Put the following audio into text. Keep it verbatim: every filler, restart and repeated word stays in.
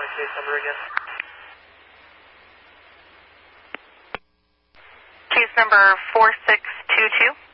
case number again. Case number four six two two.